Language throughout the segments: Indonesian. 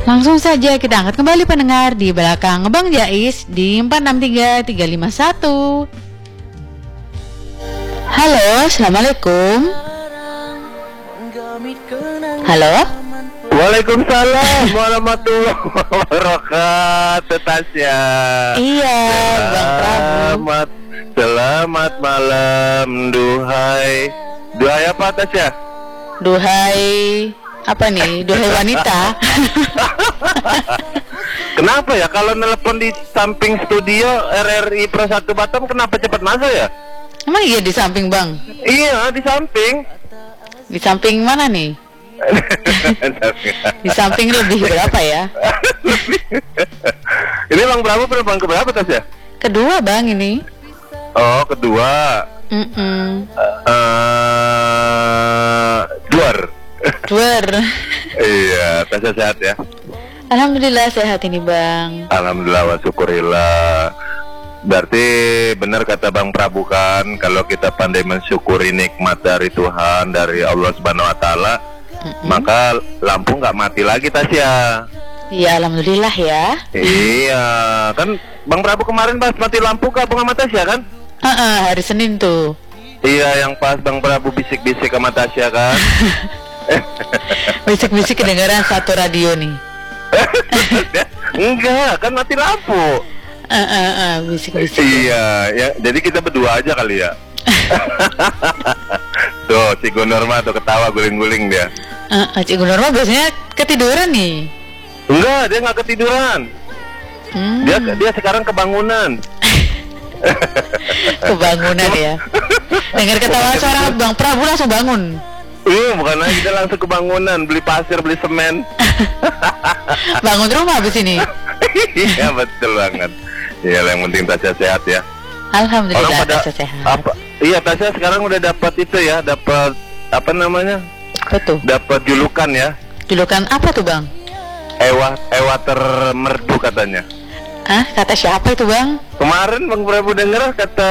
Langsung saja kita angkat kembali pendengar di belakang Bang Jais di 463351. Halo, Assalamualaikum. Halo. Waalaikumsalam warahmatullahi wabarakatuh, Tasya. Iya, Bang Prabu. Selamat malam, duhai. Duhai apa, Tasya? Duhai apa nih? Duhai wanita. Kenapa ya kalau nelpon di samping studio RRI Pro 1 Batam kenapa cepat masuk ya? Emang iya di samping, Bang? Iya, di samping. Di samping mana nih? Di samping lebih berapa ya? Ini Bang Prabu penerbang ke berapa, Tasya? Kedua, Bang, ini. Oh, kedua. Duar. Iya, Tasya sehat ya? Alhamdulillah sehat ini, Bang. Alhamdulillah wa syukurillah. Berarti benar kata Bang Prabu kan, kalau kita pandai mensyukuri nikmat dari Tuhan, dari Allah Subhanahu wa taala, maka lampu nggak mati lagi, Tasya. Iya, alhamdulillah ya. Iya, kan Bang Prabu kemarin pas mati lampu ke Bang Tasya kan? Hari Senin tuh. Iya, yang pas Bang Prabu bisik-bisik sama Tasya kan? Bisik-bisik kedengaran satu radio nih. Enggak, kan mati lampu. Bisik-bisik. Iya, ya, jadi kita berdua aja kali ya. Tuh, si Gunorma tuh ketawa guling-guling dia. Cik Gunorma biasanya ketiduran nih. Enggak, dia nggak ketiduran. Dia sekarang kebangunan. Kebangunan ya. Dengar ketawa suara Bang Prabu langsung bangun. Bukan lagi, dia langsung kebangunan, beli pasir, beli semen. Bangun rumah abis ini. Iya, betul banget. Iya, yang penting Tasya sehat ya. Alhamdulillah Tasya sehat. Iya, Tasya sekarang udah dapat itu ya, dapat apa namanya? Betul. Dapat julukan ya. Julukan apa tuh, Bang? Ewater merdu katanya. Kata siapa itu, Bang? Kemarin Bang Prabu denger kata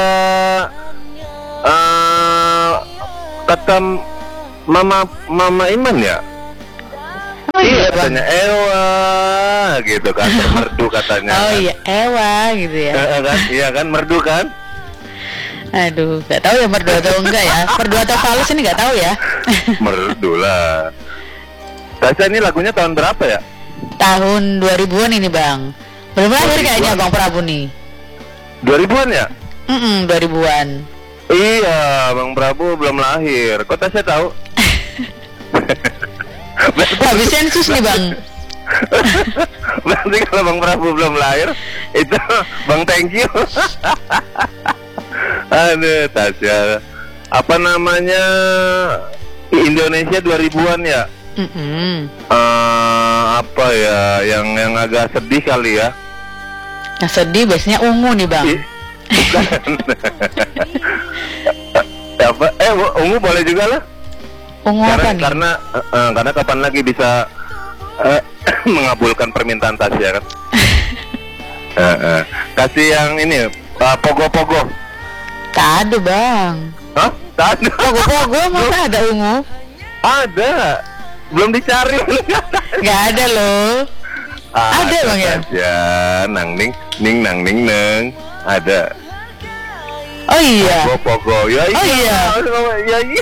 Mama Iman ya. Oh iya, katanya Bang. Ewa gitu kan, merdu katanya. Oh iya, Ewa gitu ya. Kan? Iya kan, merdu kan? Aduh, nggak tahu ya merdu atau enggak ya. Merdu atau falus ini nggak tahu ya. Merdu lah. Tasya, ini lagunya tahun berapa ya? Tahun 2000-an ini, Bang. Belum lahir kayaknya Bang Prabu nih. 2000-an ya? 2000-an. Iya, Bang Prabu belum lahir. Kok Tasya tahu? Habis sensus nih, Bang. Berarti kalau Bang Prabu belum lahir, itu Bang thank you. Aduh, Tasya. Apa namanya? Indonesia 2000-an ya? Apa ya? Yang agak sedih kali ya? Yang sedih biasanya ungu nih, Bang. Bukan. Apa? Ungu boleh juga lah. Ungu apa nih? Karena kapan lagi bisa mengabulkan permintaan Tasya kan? Kasih yang ini, pogo-pogo. Tak ada, Bang. Hah? Tak ada. Pogo-pogo masa ada ungu? Ada. Belum dicari. Nggak ada loh. Ada, Bang ya? Ya, nang ning nang ning neng. Ada. Oh iya. Pogo-pogo. Ya iya. Oh iya. Ya iya.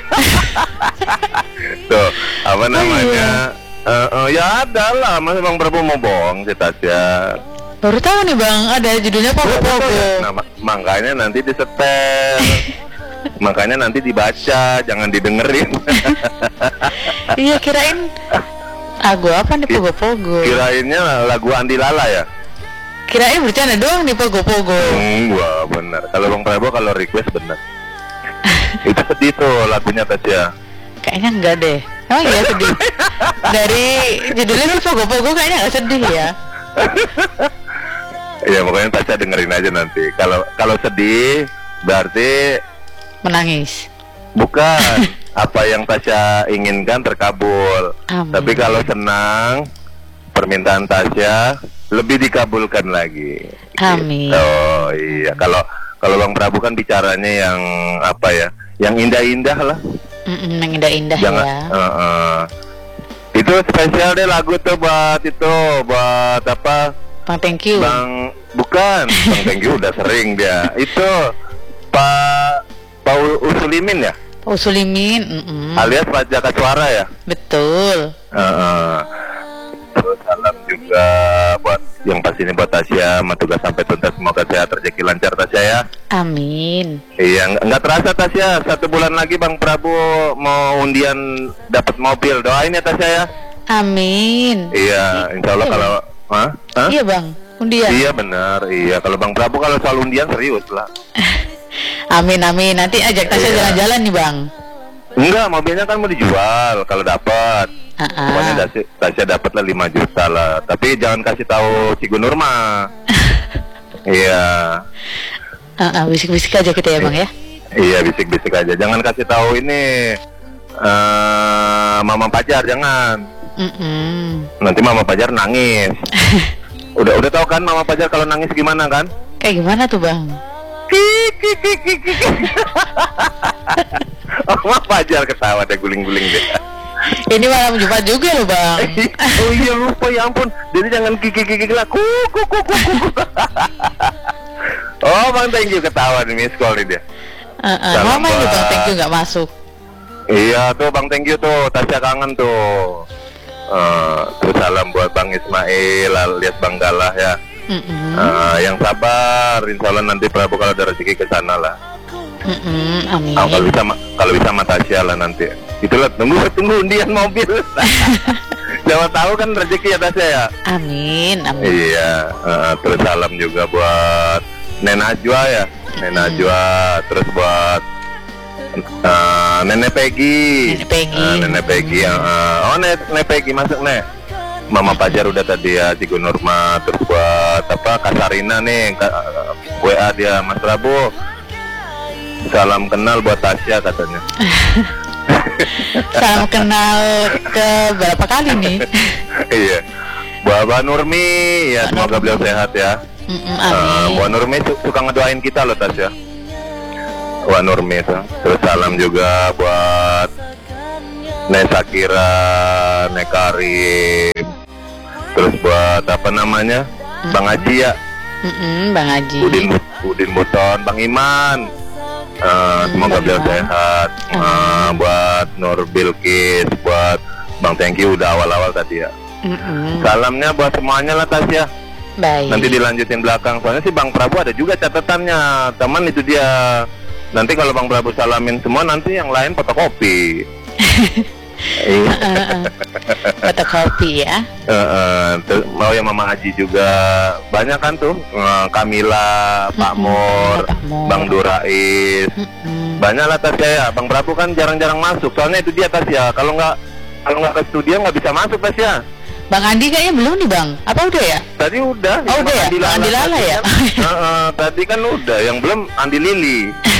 Tuh, apa namanya? Ya ada lah. Mas Bang Prabu mau bohong si Tasya. Baru tahu nih, Bang, ada judulnya pogo-pogo. Nah, makanya nanti disetel. Makanya nanti dibaca, jangan didengerin. Iya, kirain lagu apa nih pogo-pogo? Kirainnya lagu Andi Lala ya? Kirain bercanda doang nih pogo-pogo. Wah, benar. Kalau Bang Prabu kalau request benar. Itu sedih tuh lagunya Tasya. Kayaknya enggak deh. Emang iya sedih? Dari judulnya sih pogo-pogo kayaknya nggak sedih ya. Iya, pokoknya Tasya dengerin aja nanti. Kalau sedih berarti menangis. Bukan. Apa yang Tasya inginkan terkabul. Amin. Tapi kalau senang, permintaan Tasya lebih dikabulkan lagi. Amin. Gitu. Oh iya. Kalau Bang Prabu kan bicaranya yang apa ya? Yang indah-indah lah. Yang indah-indah Jangan, ya. Itu spesial deh lagu tuh buat apa? Bang thank you. Bukan, Bang thank you udah sering dia. Itu Pak Usulimin ya? Sulimin, Alias Pak Jaka Suara ya? betul. Terus salam juga buat yang pasti ini buat Tasya, tugas sampai tuntas, semoga sehat rezeki lancar Tasya ya. Amin. Iya, nggak terasa Tasya, 1 bulan lagi Bang Prabu mau undian dapat mobil, doain ya Tasya ya. Amin. Iya, insya Allah Iya, kalau Hah? Iya bang, undian. Iya benar, iya kalau Bang Prabu kalau soal undian serius lah. Amin. Nanti ajak Tasya Iya. jalan-jalan nih bang. Enggak, mobilnya kan mau dijual kalau dapat. Pokoknya Tasya dapat lah 5 juta lah. Tapi jangan kasih tahu Cigunur mah. Iya. Bisik-bisik aja kita ya bang ya. Iya, bisik-bisik aja. Jangan kasih tahu ini Mama Pajar, jangan. Nanti Mama Pajar nangis. Udah tahu kan Mama Pajar kalau nangis gimana kan? Kayak gimana tuh bang? Mama Pajar ketawa deh, guling-guling deh. Ini malam Jumat juga loh bang. Oh iya lupa, ya ampun. Jadi jangan kiki lah. Oh Bang thank you ketawa nih, miss call nih dia. Mama ini bang thank you nggak masuk. Iya tuh Bang thank you tuh, Tasya kangen tuh. Terus salam buat Bang Ismail alias Bang Galah ya. Yang sabar, insya Allah nanti Prabu kalau ada rezeki ke sana lah. Amin. Kalau bisa sama Tasya lah nanti. Itulah tunggu undian mobil. Jangan tahu kan rezeki ya Tasya ya. Amin. Iya. Terus salam juga buat Nen Najwa ya. Nen Najwa. Terus buat Nenek Peggy. Nenek Peggy. Nenek Peggy masuk nih. Mama Pajar udah tadi ya, Cigu Nurma. Terus buat Kasarina nih, WA dia, Mas Prabu. Salam kenal buat Tasya katanya. Salam kenal ke berapa kali nih? Iya. Buat Nurmi ya, semoga beliau sehat ya. Amin. Buat Nurmi suka ngedoain kita loh Tasya. Buat Nurmi tuh. Terus salam juga buat Nesakira, Nekarim. Terus buat Bang Haji ya. Bang Haji. Udin Buton, Bang Iman. Semoga beliau sehat. Buat Nur Bilkis, buat Bang thank you udah awal-awal tadi ya. Salamnya buat semuanya lah Tasya. Baik. Nanti dilanjutin belakang. Soalnya sih Bang Prabu ada juga catatannya. Teman itu dia. Nanti kalau Bang Prabu salamin semua, nanti yang lain fotokopi. Fotokopi ya. Mau yang Mama Haji juga banyak kan tuh. Kamila, Pak Mur, Bang Durais. Banyak lah Tasya ya. Bang Prabu kan jarang-jarang masuk. Soalnya itu dia Tasya. Kalau nggak ke studio nggak bisa masuk Tasya. Bang Andi kayaknya belum nih bang. Apa udah ya? Tadi udah. Oh udah ya? Andi Lala ya? Tadi kan udah. Yang belum Andi Lili.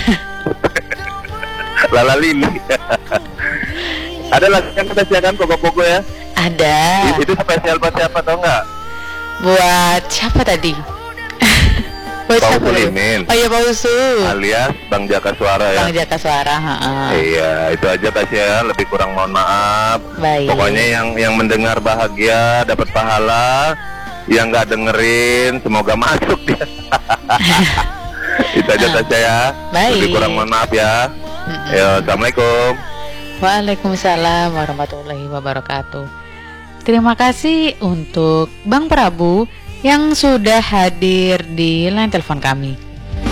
Lala Lili. Ada lagi yang kita siapkan Pogo-Pogo ya? Ada. Itu spesial buat siapa tau nggak? Buat siapa tadi? Buat Pak siapa? Usulimin. Oh iya Pak Usul. Alias Bang Jaka Suara ya? Bang Jaka Suara. Iya, itu aja Tasya. Lebih kurang mohon maaf. Baik. Pokoknya yang mendengar bahagia, dapat pahala. Yang nggak dengerin, semoga masuk dia. Itu aja Tasya ya. Baik. Lebih kurang mohon maaf ya. Ya, Assalamualaikum. Waalaikumsalam warahmatullahi wabarakatuh. Terima kasih untuk Bang Prabu yang sudah hadir di line telepon kami.